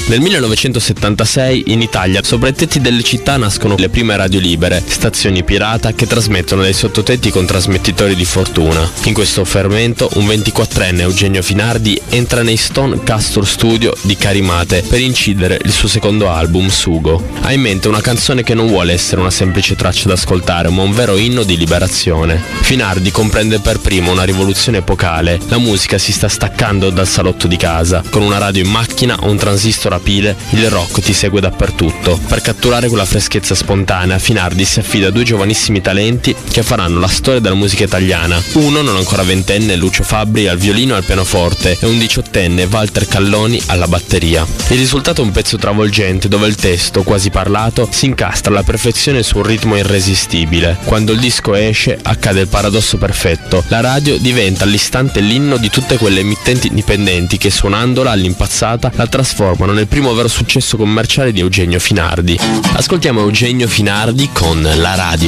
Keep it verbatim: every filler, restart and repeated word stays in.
Nel millenovecentosettantasei in Italia sopra i tetti delle città nascono le prime radio libere, stazioni pirata che trasmettono dai sottotetti con trasmettitori di fortuna. In questo fermento un ventiquattrenne, Eugenio Finardi, entra nei Stone Castle Studio di Carimate per incidere il suo secondo album, Sugo. Ha in mente una canzone che non vuole essere una semplice traccia da ascoltare, ma un vero inno di liberazione. Finardi comprende per primo una rivoluzione epocale. La musica si sta staccando dal salotto di casa. Con una radio in macchina o un transistor a pile, il rock ti segue dappertutto. Per catturare quella freschezza spontanea, Finardi si affida a due giovanissimi talenti che faranno la storia della musica italiana. Uno, non ancora ventenne, Lucio Fabbri al violino e al pianoforte, e un diciottenne, Walter Calloni, alla batteria. Il risultato è un pezzo travolgente dove il testo, quasi parlato, si incastra alla perfezione su un ritmo irresistibile. Quando il disco esce, accade il paradosso perfetto. La radio diventa all'istante l'inno di tutte quelle emittenti indipendenti che, suonandola all'impazzata, la trasformano nel primo vero successo commerciale di Eugenio Finardi. Ascoltiamo Eugenio Finardi con La Radio.